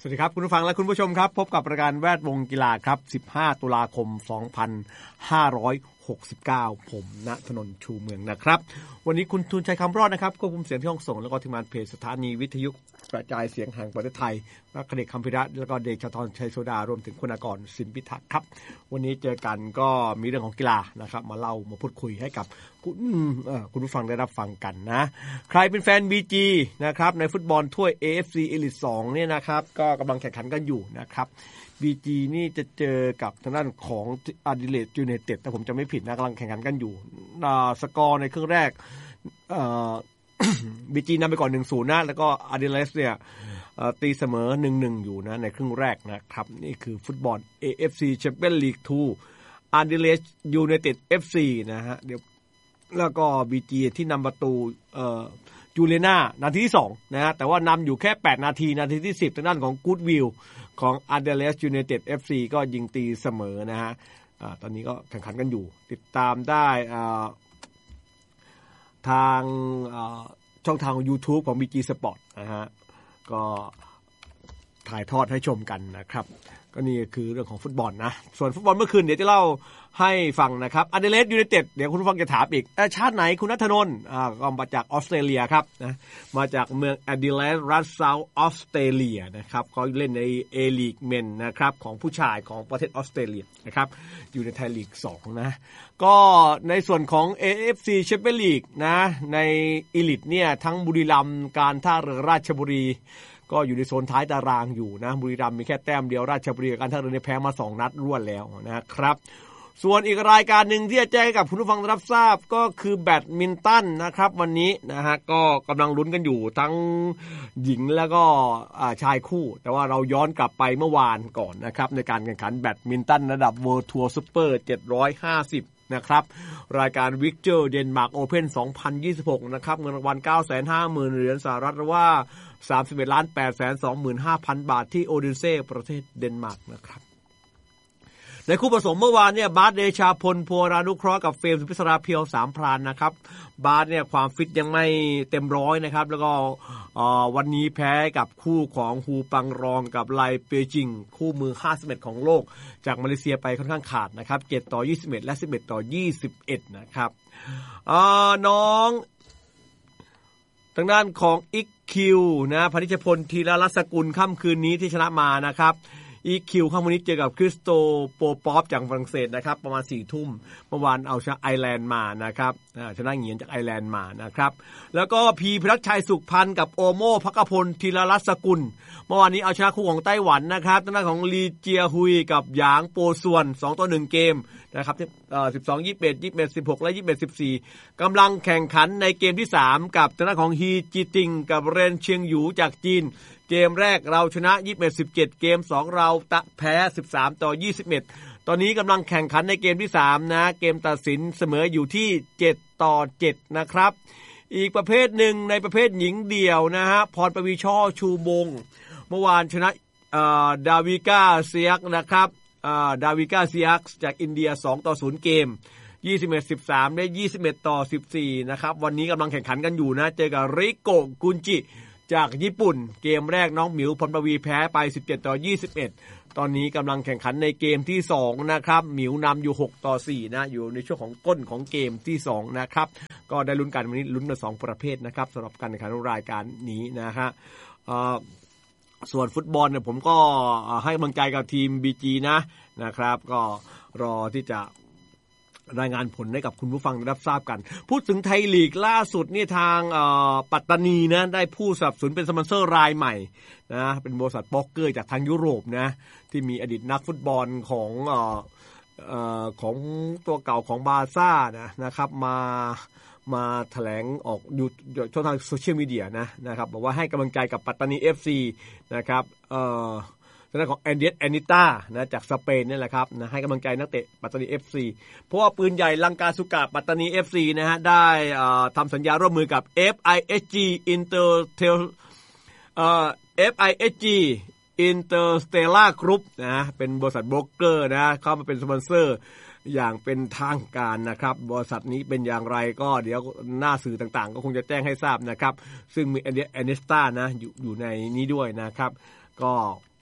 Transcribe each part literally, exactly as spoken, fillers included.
สวัสดีครับคุณผู้ฟังและคุณผู้ชมครับพบกับรายการแวดวงกีฬาครับสิบห้าตุลาคมสองพันห้าร้อยหกสิบเก้าผมณถนนชูเมืองนะครับวันนี้คุณทูลชัยคำรอดนะครับควบคุมเสียงที่ห้องส่งแล้วก็ทีมงานเพจสถานีวิทยุกระจายเสียงแห่งประเทศไทยนักเด็กคำพิรัตน์แล้วก็เดชธรชัยโซดารวมถึงคุณากรสินพิทักษ์ครับวันนี้เจอกันก็มีเรื่องของกีฬานะครับมาเล่ามาพูดคุยให้กับคุณคุณผู้ฟังได้รับฟังกันนะใครเป็นแฟน บี จี นะครับในฟุตบอลถ้วย เอ เอฟ ซี Elite สองเนี่ยนะครับก็กำลังแข่งขันกันอยู่นะครับ บี จี นี่จะเจอกับทางด้านของอาดิเลดยูไนเต็ดถ้าผมจำไม่ผิดนะกำลังแข่งขันกันอยู่สกอร์ในครึ่งแรกเอ่อ บี จี นำไปก่อน หนึ่งศูนย์ นะแล้วก็อาดิเลดเนี่ยตีเสมอ หนึ่งหนึ่ง อยู่นะในครึ่งแรกนะครับนี่คือฟุตบอล เอ เอฟ ซี Champions League ทู อาดิเลดยูไนเต็ด เอฟ ซี นะฮะเดี๋ยวแล้วก็ บี จี ที่นำประตูเอ่อจูเลน่านาทีที่สองนะฮะแต่ว่านำอยู่แค่แปดนาทีนาทีที่สิบทางด้านของกู๊ดวิลของ Adelaide United เอฟ ซี ก็ยิงตีเสมอนะฮะอ่าตอนนี้ก็แข่งขันกันอยู่ติดตามได้อ่าทางอ่าช่องทาง YouTube ของ บี จี Sport นะฮะก็ถ่ายทอดให้ชมกันนะครับก็นี่คือเรื่องของฟุตบอลนะส่วนฟุตบอลเมื่อคืนเดี๋ยวจะเล่าให้ฟังนะครับ Adelaide United เดี๋ยวคุณผู้ฟังจะถามอีกชาติไหนคุณณัฐนนท์อ่าก็มาจากออสเตรเลียครับนะมาจากเมือง Adelaide รัฐเซาท์ออสเตรเลียนะครับเขาเล่นใน A-League Men นะครับของผู้ชายของประเทศออสเตรเลียนะครับอยู่ในไทยลีกสองนะก็ในส่วนของ เอ เอฟ ซี Champions League นะใน Elite เนี่ยทั้งบุรีรัมย์การท่าเรือราชบุรีก็อยู่ในโซนท้ายตารางอยู่นะบุรีรัมย์มีแค่แต้มเดียวราชบุรีกับการท่าเรือแพ้มาสองนัดรวดแล้วนะครับส่วนอีกรายการหนึ่งที่จะแจ้งกับคุณผู้ฟังรับทราบก็คือแบดมินตันนะครับวันนี้นะฮะก็กำลังลุ้นกันอยู่ทั้งหญิงแล้วก็ชายคู่แต่ว่าเราย้อนกลับไปเมื่อวานก่อนนะครับในการแข่งขันแบดมินตันระดับ World Tour Super เจ็ดร้อยห้าสิบนะครับรายการ Victor Denmark Open สองพันยี่สิบหกนะครับเงินรางวัล เก้าแสนห้าหมื่น เหรียญสหรัฐหรือว่า สามสิบเอ็ดล้านแปดแสนสองหมื่นห้าพัน บาทที่โอเดนเซ่ประเทศเดนมาร์กนะครับในคู่ผสมเมื่อวานเนี่ยบาสเดชาพลพัวรานุเคราะห์กับเฟรมสุพิศราเพียวสามพรานนะครับบาสเนี่ยความฟิตยังไม่เต็มร้อยนะครับแล้วก็วันนี้แพ้กับคู่ของฮูปังรองกับไลเปจิงคู่มือห้าสิบเอ็ดของโลกจากมาเลเซียไปค่อนข้างขาดนะครับเจ็ดต่อยี่สิบเอ็ดและสิบเอ็ดต่อยี่สิบเอ็ดนะครับน้องทางด้านของอิกคิวนะพนิชพลธีรรัศกุลค่ำคืนนี้ที่ชนะมานะครับอีคิวค่ำวันนี้เจอกับคริสโตโปป๊อปจากฝรั่งเศสนะครับประมาณ สี่ทุ่มเมื่อวานเอาชนะไอร์แลนด์มานะครับชนะเหงียนจากไอร์แลนด์มานะครับแล้วก็พีพิรัชชัยสุขพันธ์กับโอโม่ภักพลธีรรัศกุลเมื่อวานนี้เอาชนะคู่ของไต้หวันนะครับทางด้านของลีเจียฮุยกับหยางโปส่วนสองต่อหนึ่งเกมนะครับเอ่อสิบสอง ยี่สิบเอ็ด ยี่สิบเอ็ด สิบหกและยี่สิบเอ็ด สิบสี่กำลังแข่งขันในเกมที่สามกับทางด้านของฮีจิติงกับเรนเชียงหยูจากจีนเกมแรกเราชนะยี่สิบเอ็ด สิบเจ็ดเกมสองเราแพ้สิบสามต่อยี่สิบเอ็ดตอนนี้กำลังแข่งขันในเกมที่สามนะเกมตัดสินเสมออยู่ที่เจ็ดต่อเจ็ดนะครับอีกประเภทหนึ่งในประเภทหญิงเดี่ยวนะฮะพรปวีช่อชูมงเมื่อวานชนะดาวิก้าเซียกนะครับดาวิก้าเซียกจากอินเดียสองต่อศูนย์เกมยี่สิบเอ็ด สิบสามได้ยี่สิบเอ็ดต่อสิบสี่นะครับวันนี้กำลังแข่งขันกันอยู่นะเจอกับริโกะกุนจิจากญี่ปุ่นเกมแรกน้องหมิวพรปวีแพ้ไปสิบเจ็ดต่อยี่สิบเอ็ดตอนนี้กำลังแข่งขันในเกมที่สองนะครับหมิวนำอยู่หกต่อสี่นะอยู่ในช่วงของก้นของเกมที่สองนะครับก็ได้ลุ้นกันวันนี้ลุ้นกันสองประเภทนะครับสำหรับการแข่งขันรายการนี้นะฮะส่วนฟุตบอลเนี่ยผมก็ให้กำลังใจกับทีม บี จี นะนะครับก็รอที่จะรายงานผลให้กับคุณผู้ฟังได้รับทราบกันพูดถึงไทยลีกล่าสุดนี่ทางปัตตานีนะได้ผู้สนับสนุนเป็นสปอนเซอร์รายใหม่นะเป็นบริษัทโป๊กเกอร์จากทางยุโรปนะที่มีอดีตนักฟุตบอลของเอ่อเอ่อของตัวเก่าของบาร์ซ่านะนะครับมามาแถลงออกอยู่ช่องทางโซเชียลมีเดียนะนะครับบอกว่าให้กำลังใจกับปัตตานี เอฟ ซี นะครับเอ่อทางด้านของแอนเดียสแอนิต้านะจากสเปนนี่แหละครับนะให้กำลังใจนักเตะปัตตานี เอฟ ซี เพราะว่าปืนใหญ่ลังกาสุกะปัตตานี เอฟ ซี นะฮะได้ทำสัญญาร่วมมือกับ เอฟ ไอ เอส จี Intertel เอ่อ เอฟ ไอ เอส จี Interstellar Group นะเป็นบริษัทโบรกเกอร์นะเข้ามาเป็นสปอนเซอร์อย่างเป็นทางการนะครับบริษัทนี้เป็นอย่างไรก็เดี๋ยวหน้าสื่อต่างๆก็คงจะแจ้งให้ทราบนะครับซึ่งมีแอนเดียสแอนิต้านะอยู่อยู่ในนี้ด้วยนะครับก็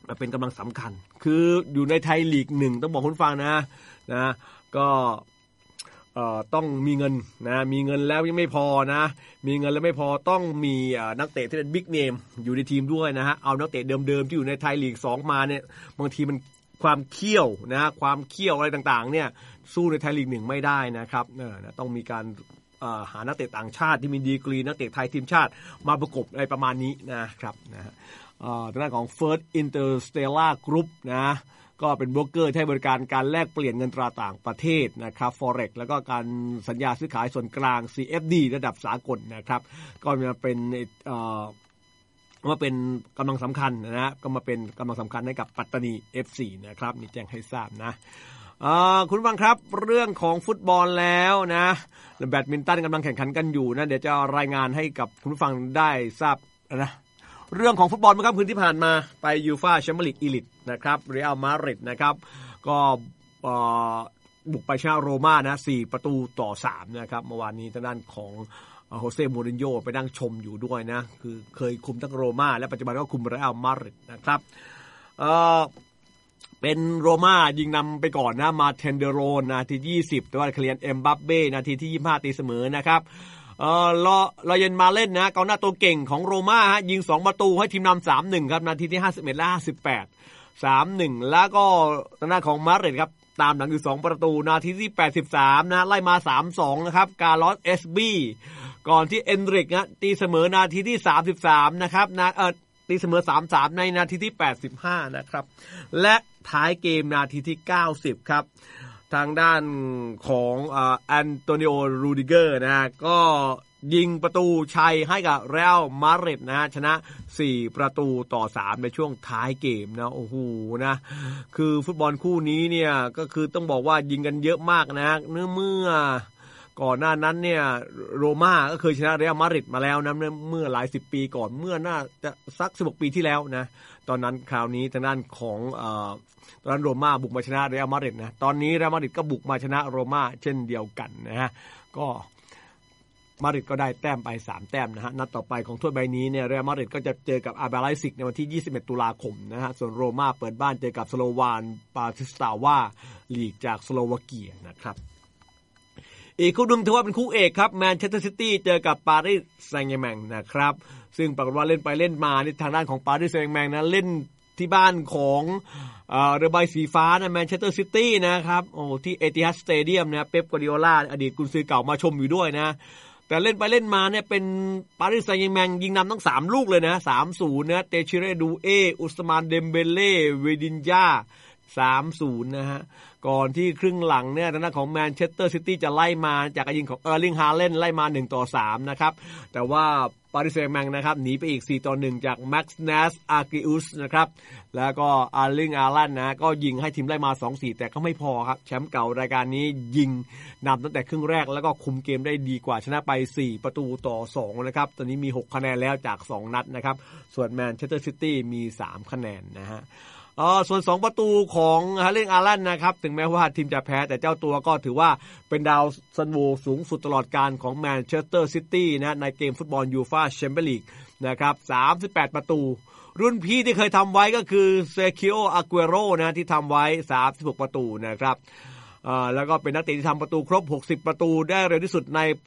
เป็นกำลังสำคัญคืออยู่ในไทยลีกหนึ่งต้องบอกคุณฟังนะนะก็เอ่อต้องมีเงินนะมีเงินแล้วยังไม่พอนะมีเงินแล้วไม่พอต้องมีนักเตะที่เป็นบิ๊กเนมอยู่ในทีมด้วยนะฮะเอานักเตะเดิมๆที่อยู่ในไทยลีกสองมาเนี่ยบางทีมันความเขี้ยวนะความเขี้ยวอะไรต่างๆเนี่ยสู้ในไทยลีกหนึ่งไม่ได้นะครับเออนะต้องมีการหานักเตะต่างชาติที่มีดีกรีนักเตะไทยทีมชาติมาประกบอะไรประมาณนี้นะครับนะฮะทางด้านของ First Interstellar Group นะก็เป็นโบรกเกอร์ให้บริการการแลกเปลี่ยนเงินตราต่างประเทศนะครับ Forex แล้วก็การสัญญาซื้อขายส่วนกลาง ซี เอฟ ดี ระดับสากลนะครับก็มาเป็นเอ่อมาเป็นกำลังสำคัญนะฮะก็มาเป็นกำลังสำคัญให้กับปัตตานี เอฟ ซี นะครับนี่แจ้งให้ทราบนะคุณฟังครับเรื่องของฟุตบอลแล้วนะแบดมินตันกำลังแข่งขันกันอยู่นะเดี๋ยวจะรายงานให้กับคุณฟังได้ทราบนะเรื่องของฟุตบอลเมื่อค่ำคืนที่ผ่านมาไปยูฟ่าแชมเปี้ยนลีกอีลิทนะครับเรอัลมาดริดนะครับก็บุกไปชนะโรม่านะสี่ประตูต่อสามนะครับเมื่อวานนี้ทางด้านของโฮเซ่มูรินโญ่ไปนั่งชมอยู่ด้วยนะคือเคยคุมทั้งโรม่าและปัจจุบันก็คุมเรอัลมาดริดนะครับเอ่อเป็นโรม่ายิงนำไปก่อนนะมาเทนเดโรนนาทียี่สิบแต่ว่าเคลียนเอ็มบัปเบ้นาทีที่ยี่สิบห้าตีเสมอนะครับเอ่อรอรอเย็นมาเล่นนะกองหน้าตัวเก่งของโรม่าฮะยิงสองประตูให้ทีมนำ สามหนึ่ง ครับนาทีที่ห้าสิบเอ็ดและห้าสิบแปด สามหนึ่งแล้วก็ทางด้านของมาดริดครับตามหลังอยู่สองประตูนาทีที่แปดสิบสามนะไล่มา สามสอง นะครับกาลอสเอสบีก่อนที่เอนริกนะตีเสมอนาทีที่สามสิบสามนะครับนะเอ่อตีเสมอ สามสาม ในนาทีที่แปดสิบห้านะครับและท้ายเกมนาทีที่เก้าสิบครับทางด้านของอ่าแอนโตนิโอรูดิเกอร์นะก็ยิงประตูชัยให้กับเรอัลมาดริดนะชนะสี่ประตูต่อสามในช่วงท้ายเกมนะโอ้โหนะคือฟุตบอลคู่นี้เนี่ยก็คือต้องบอกว่ายิงกันเยอะมากนะเนื่องเมื่อก่อนหน้านั้นเนี่ยโรม่าก็เคยชนะเรอัลมาดริดมาแล้วนะเมื่อหลายสิบปีก่อนเมื่อน่าจะสักสิบหกปีที่แล้วนะตอนนั้นคราวนี้ทางด้านของเอ่อตอนนั้นโรม่าบุกมาชนะเรอัลมาดริดนะตอนนี้เรอัลมาดริดก็บุกมาชนะโรม่าเช่นเดียวกันนะฮะก็มาดริดก็ได้แต้มไปสามแต้มนะฮะนัดต่อไปของถ้วยใบนี้เนี่ยเรอัลมาดริดก็จะเจอกับอาร์เบไลซิกในวันที่ยี่สิบเอ็ดตุลาคมนะฮะส่วนโรม่าเปิดบ้านเจอกับสโลวานปาทิสตาวาลีกจากสโลวาเกียนะครับอีกคู่หนึ่งถือว่าเป็นคู่เอกครับแมนเชสเตอร์ซิตี้เจอกับปารีสแซงต์แชร์แมงนะครับซึ่งปรากฏว่าเล่นไปเล่นมาในทางด้านของปารีสแซงต์แชร์แมงนะเล่นที่บ้านของเอ่อเรือใบสีฟ้านะแมนเชสเตอร์ซิตี้นะครับโอ้ที่เอติฮัดสเตเดียมนะเป๊ป กวาร์ดิโอลาอดีตกุนซือเก่ามาชมอยู่ด้วยนะแต่เล่นไปเล่นมาเนี่ยเป็นปารีสแซงต์แชร์แมงยิงนำทั้งสามลูกเลยนะ สามศูนย์ นะเตชิเรดูเออุสมานเดมเบเล่เวดินญา สามศูนย์ นะฮะก่อนที่ครึ่งหลังเนี่ยทางด้านของแมนเชสเตอร์ซิตี้จะไล่มาจากการยิงของเออร์ลิงฮาแลนด์ไล่มาหนึ่งต่อสามนะครับแต่ว่าปารีสแซงต์แชร์แมงนะครับหนีไปอีกสี่ต่อหนึ่งจากแม็กซ์เนสอาร์กิอุสนะครับแล้วก็อาร์ลิงฮาแลนด์นะก็ยิงให้ทีมไล่มา สองสี่ แต่ก็ไม่พอครับแชมป์เก่ารายการนี้ยิงนำตั้งแต่ครึ่งแรกแล้วก็คุมเกมได้ดีกว่าชนะไปสี่ประตูต่อสองนะครับตอนนี้มีหกคะแนนแล้วจากสองนัดนะครับส่วนแมนเชสเตอร์ซิตี้มีสามคะแนนนะฮะอ๋อส่วนสองประตูของฮาร์ลิงอาร์แลนด์นะครับถึงแม้ว่าทีมจะแพ้แต่เจ้าตัวก็ถือว่าเป็นดาวซันโวสูงสุดตลอดการของแมนเชสเตอร์ซิตี้นะในเกมฟุตบอลยูฟ่าแชมเปี้ยนลีกนะครับสามสิบแปดประตูรุ่นพี่ที่เคยทำไว้ก็คือเซคิโออากัวโรนะที่ทำไว้สามสิบหกประตูนะครับอ่าแล้วก็เป็นนักเตะที่ทำประตูครบหกสิบประตูได้เร็วที่สุดใน